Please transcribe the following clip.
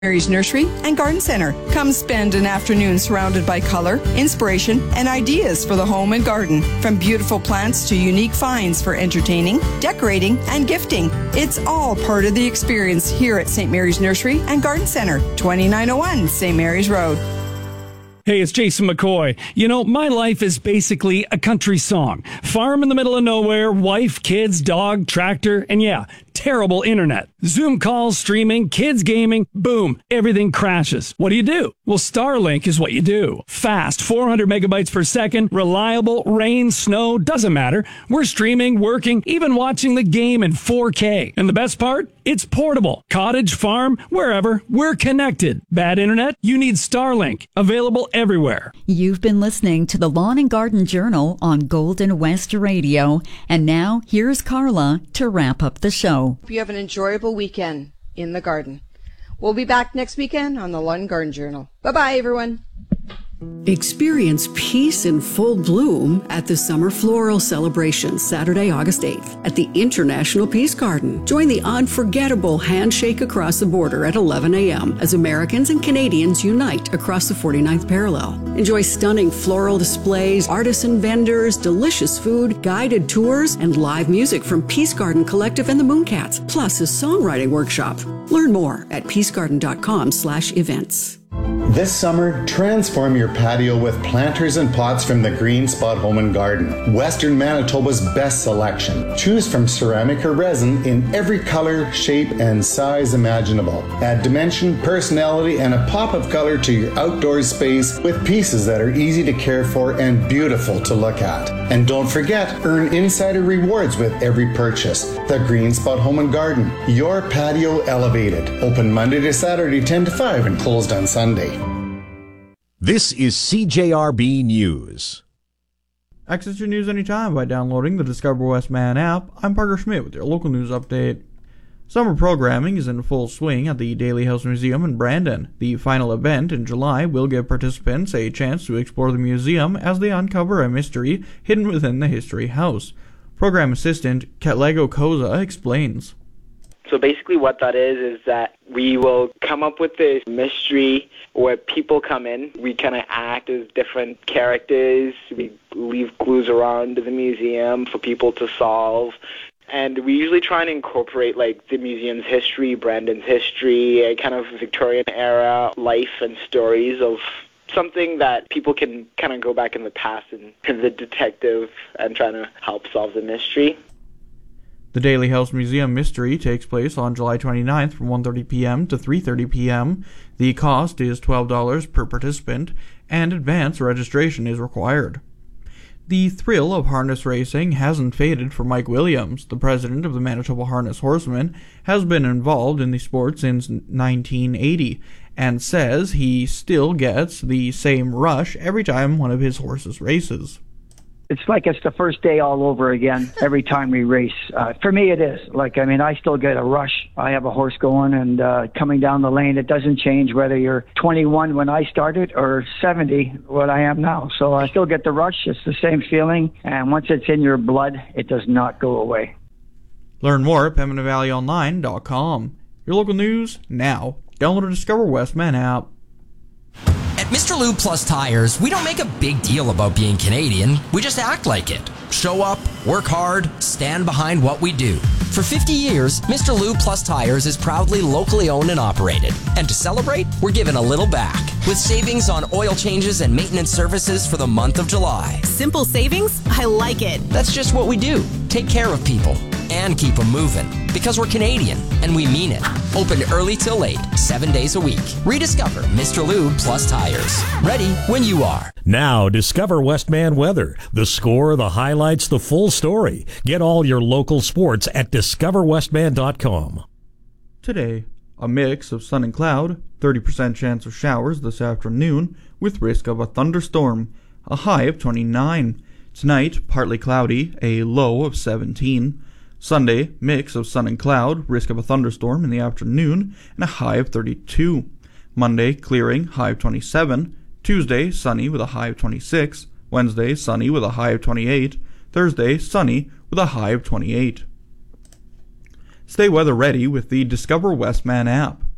Mary's Nursery and Garden Center. Come spend an afternoon surrounded by color, inspiration, and ideas for the home and garden. From beautiful plants to unique finds for entertaining, decorating, and gifting. It's all part of the experience here at St. Mary's Nursery and Garden Center, 2901 St. Mary's Road. Hey, it's Jason McCoy. You know, my life is basically a country song. Farm in the middle of nowhere, wife, kids, dog, tractor, and yeah, terrible internet. Zoom calls, streaming, kids gaming, boom, everything crashes. What do? Well, Starlink is what you do. Fast, 400 megabytes per second, reliable, rain, snow, doesn't matter. We're streaming, working, even watching the game in 4K. And the best part? It's portable. Cottage, farm, wherever, we're connected. Bad internet? You need Starlink. Available everywhere. You've been listening to the Lawn and Garden Journal on Golden West Radio. And now, here's Carla to wrap up the show. Hope you have an enjoyable weekend in the garden. We'll be back next weekend on the Lawn and Garden Journal. Bye-bye, everyone. Experience peace in full bloom at the Summer Floral Celebration, Saturday, August 8th at the International Peace Garden. Join the unforgettable handshake across the border at 11 a.m. as Americans and Canadians unite across the 49th parallel. Enjoy stunning floral displays, artisan vendors, delicious food, guided tours, and live music from Peace Garden Collective and the Mooncats, plus a songwriting workshop. Learn more at peacegarden.com/events. This summer, transform your patio with planters and pots from the Green Spot Home and Garden, Western Manitoba's best selection. Choose from ceramic or resin in every color, shape, and size imaginable. Add dimension, personality, and a pop of color to your outdoor space with pieces that are easy to care for and beautiful to look at. And don't forget, earn insider rewards with every purchase. The Green Spot Home and Garden, your patio elevated. Open Monday to Saturday 10 to 5 and closed on Sunday. This is CJRB News. Access your news anytime by downloading the Discover Westman app. I'm Parker Schmidt with your local news update. Summer programming is in full swing at the Daly House Museum in Brandon. The final event in July will give participants a chance to explore the museum as they uncover a mystery hidden within the History House. Program assistant Ketlego Koza explains. So basically what that is that we will come up with this mystery where people come in. We kind of act as different characters. We leave clues around the museum for people to solve. And we usually try and incorporate like the museum's history, Brandon's history, a kind of Victorian era life and stories of something that people can kind of go back in the past and the detective and trying to help solve the mystery. The Daly House Museum Mystery takes place on July 29th from 1:30 p.m. to 3:30 p.m. The cost is $12 per participant, and advance registration is required. The thrill of harness racing hasn't faded for Mike Williams. The president of the Manitoba Harness Horsemen has been involved in the sport since 1980 and says he still gets the same rush every time one of his horses races. It's like it's the first day all over again every time we race. For me, it is. I still get a rush. I have a horse going and coming down the lane. It doesn't change whether you're 21 when I started or 70 what I am now. So I still get the rush. It's the same feeling. And once it's in your blood, it does not go away. Learn more at PembinaValleyOnline.com. Your local news now. Download the Discover Westman app. At Mr. Lube Plus Tires, we don't make a big deal about being Canadian. We just act like it. Show up, work hard, stand behind what we do. For 50 years, Mr. Lube Plus Tires is proudly locally owned and operated. And to celebrate, we're giving a little back with savings on oil changes and maintenance services for the month of July. Simple savings? I like it. That's just what we do. Take care of people and keep them moving. Because we're Canadian, and we mean it. Open early till late, 7 days a week. Rediscover Mr. Lube Plus Tires. Ready when you are. Now, discover Westman weather. The score, the highlights, the full story. Get all your local sports at discoverwestman.com. Today, a mix of sun and cloud, 30% chance of showers this afternoon, with risk of a thunderstorm, a high of 29. Tonight, partly cloudy, a low of 17. Sunday, mix of sun and cloud, risk of a thunderstorm in the afternoon, and a high of 32. Monday, clearing, high of 27. Tuesday, sunny with a high of 26. Wednesday, sunny with a high of 28. Thursday, sunny with a high of 28. Stay weather ready with the Discover Westman app.